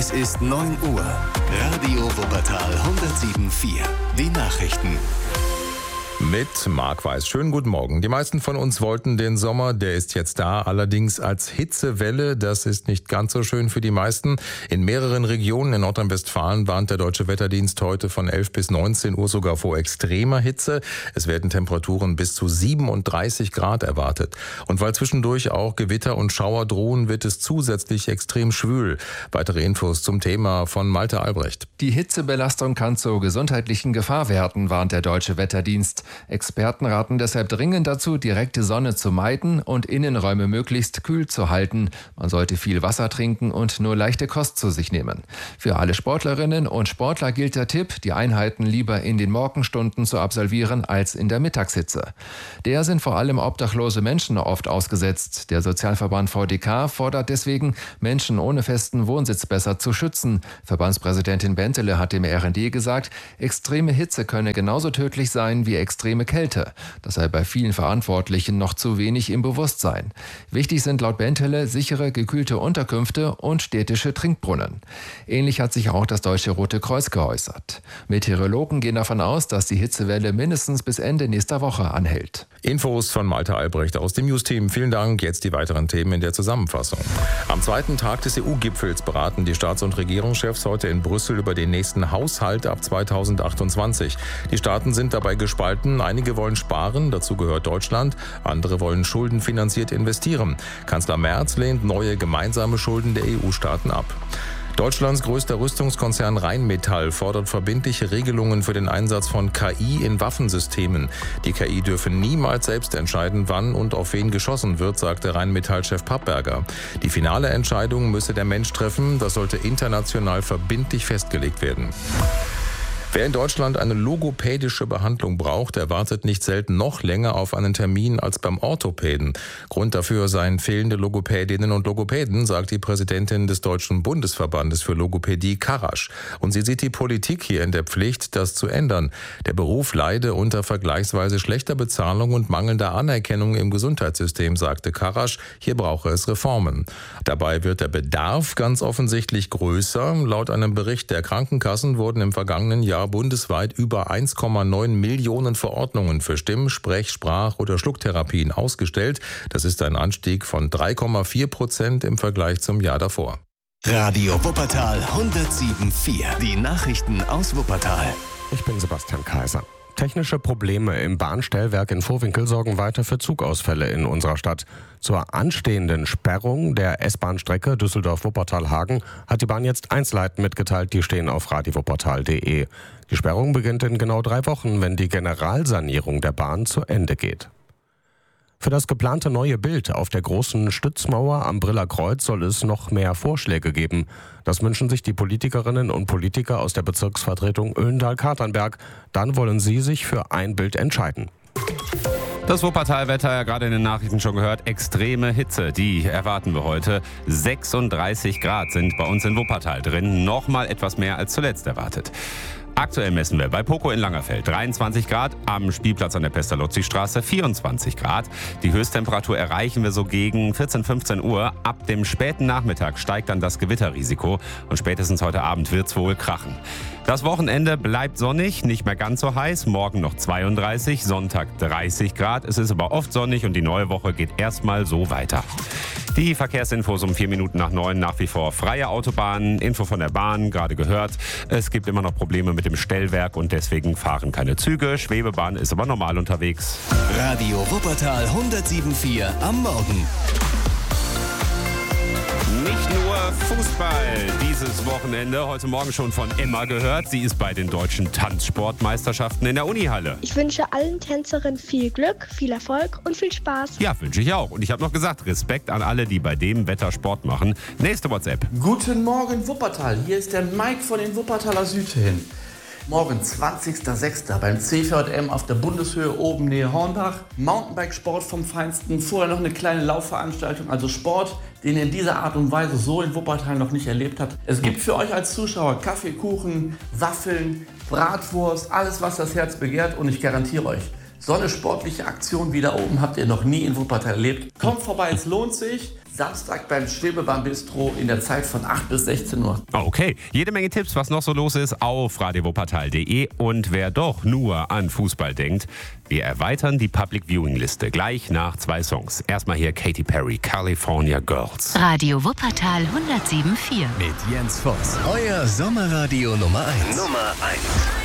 Es ist 9 Uhr. Radio Wuppertal 107.4. Die Nachrichten. Mit Marc Weiß. Schönen guten Morgen. Die meisten von uns wollten den Sommer, der ist jetzt da, allerdings als Hitzewelle. Das ist nicht ganz so schön für die meisten. In mehreren Regionen in Nordrhein-Westfalen warnt der Deutsche Wetterdienst heute von 11 bis 19 Uhr sogar vor extremer Hitze. Es werden Temperaturen bis zu 37 Grad erwartet. Und weil zwischendurch auch Gewitter und Schauer drohen, wird es zusätzlich extrem schwül. Weitere Infos zum Thema von Malte Albrecht. Die Hitzebelastung kann zur gesundheitlichen Gefahr werden, warnt der Deutsche Wetterdienst. Experten raten deshalb dringend dazu, direkte Sonne zu meiden und Innenräume möglichst kühl zu halten. Man sollte viel Wasser trinken und nur leichte Kost zu sich nehmen. Für alle Sportlerinnen und Sportler gilt der Tipp, die Einheiten lieber in den Morgenstunden zu absolvieren als in der Mittagshitze. Der sind vor allem obdachlose Menschen oft ausgesetzt. Der Sozialverband VDK fordert deswegen, Menschen ohne festen Wohnsitz besser zu schützen. Verbandspräsidentin Bentele hat dem RND gesagt, extreme Hitze könne genauso tödlich sein wie extreme Kälte. Das sei bei vielen Verantwortlichen noch zu wenig im Bewusstsein. Wichtig sind laut Bentele sichere, gekühlte Unterkünfte und städtische Trinkbrunnen. Ähnlich hat sich auch das Deutsche Rote Kreuz geäußert. Meteorologen gehen davon aus, dass die Hitzewelle mindestens bis Ende nächster Woche anhält. Infos von Malte Albrecht aus dem News-Team. Vielen Dank. Jetzt die weiteren Themen in der Zusammenfassung. Am zweiten Tag des EU-Gipfels beraten die Staats- und Regierungschefs heute in Brüssel über den nächsten Haushalt ab 2028. Die Staaten sind dabei gespalten. Einige wollen sparen, dazu gehört Deutschland. Andere wollen schuldenfinanziert investieren. Kanzler Merz lehnt neue gemeinsame Schulden der EU-Staaten ab. Deutschlands größter Rüstungskonzern Rheinmetall fordert verbindliche Regelungen für den Einsatz von KI in Waffensystemen. Die KI dürfe niemals selbst entscheiden, wann und auf wen geschossen wird, sagte Rheinmetall-Chef Pappberger. Die finale Entscheidung müsse der Mensch treffen, das sollte international verbindlich festgelegt werden. Wer in Deutschland eine logopädische Behandlung braucht, der wartet nicht selten noch länger auf einen Termin als beim Orthopäden. Grund dafür seien fehlende Logopädinnen und Logopäden, sagt die Präsidentin des Deutschen Bundesverbandes für Logopädie, Karasch. Und sie sieht die Politik hier in der Pflicht, das zu ändern. Der Beruf leide unter vergleichsweise schlechter Bezahlung und mangelnder Anerkennung im Gesundheitssystem, sagte Karasch. Hier brauche es Reformen. Dabei wird der Bedarf ganz offensichtlich größer. Laut einem Bericht der Krankenkassen wurden im vergangenen Jahr bundesweit über 1,9 Millionen Verordnungen für Stimm-, Sprech-, Sprach- oder Schlucktherapien ausgestellt. Das ist ein Anstieg von 3,4% im Vergleich zum Jahr davor. Radio Wuppertal 107.4. Die Nachrichten aus Wuppertal. Ich bin Sebastian Kaiser. Technische Probleme im Bahnstellwerk in Vohwinkel sorgen weiter für Zugausfälle in unserer Stadt. Zur anstehenden Sperrung der S-Bahn-Strecke Düsseldorf-Wuppertal-Hagen hat die Bahn jetzt Einzelheiten mitgeteilt, die stehen auf radiowuppertal.de. Die Sperrung beginnt in genau 3 Wochen, wenn die Generalsanierung der Bahn zu Ende geht. Für das geplante neue Bild auf der großen Stützmauer am Briller Kreuz soll es noch mehr Vorschläge geben. Das wünschen sich die Politikerinnen und Politiker aus der Bezirksvertretung Oelendahl-Katernberg. Dann wollen sie sich für ein Bild entscheiden. Das Wuppertal-Wetter, ja gerade in den Nachrichten schon gehört, extreme Hitze, die erwarten wir heute. 36 Grad sind bei uns in Wuppertal drin, nochmal etwas mehr als zuletzt erwartet. Aktuell messen wir bei Poco in Langerfeld 23 Grad, am Spielplatz an der Pestalozzi-Straße 24 Grad. Die Höchsttemperatur erreichen wir so gegen 14, 15 Uhr. Ab dem späten Nachmittag steigt dann das Gewitterrisiko und spätestens heute Abend wird's wohl krachen. Das Wochenende bleibt sonnig, nicht mehr ganz so heiß. Morgen noch 32, Sonntag 30 Grad. Es ist aber oft sonnig und die neue Woche geht erstmal so weiter. Die Verkehrsinfos um 4 Minuten nach 9, nach wie vor freie Autobahnen. Info von der Bahn, gerade gehört. Es gibt immer noch Probleme mit dem Stellwerk und deswegen fahren keine Züge. Schwebebahn ist aber normal unterwegs. Radio Wuppertal 107.4 am Morgen. Nicht nur Fußball dieses Wochenende. Heute Morgen schon von Emma gehört. Sie ist bei den deutschen Tanzsportmeisterschaften in der Unihalle. Ich wünsche allen Tänzerinnen viel Glück, viel Erfolg und viel Spaß. Ja, wünsche ich auch. Und ich habe noch gesagt, Respekt an alle, die bei dem Wetter Sport machen. Nächste WhatsApp. Guten Morgen Wuppertal. Hier ist der Mike von den Wuppertaler Südhilfen. Morgen 20.06. beim CVJM auf der Bundeshöhe oben Nähe Hornbach. Mountainbike-Sport vom Feinsten. Vorher noch eine kleine Laufveranstaltung, also Sport, den ihr in dieser Art und Weise so in Wuppertal noch nicht erlebt habt. Es gibt für euch als Zuschauer Kaffee, Kuchen, Waffeln, Bratwurst, alles was das Herz begehrt und ich garantiere euch, So eine sportliche Aktion wie da oben habt ihr noch nie in Wuppertal erlebt. Kommt vorbei, es lohnt sich. Samstag beim Schwebebahn-Bistro in der Zeit von 8 bis 16 Uhr. Okay, jede Menge Tipps, was noch so los ist, auf radiowuppertal.de. Und wer doch nur an Fußball denkt, wir erweitern die Public Viewing Liste gleich nach 2 Songs. Erstmal hier Katy Perry, California Girls. Radio Wuppertal 107.4 Mit Jens Voss. Euer Sommerradio Nummer 1. Nummer 1.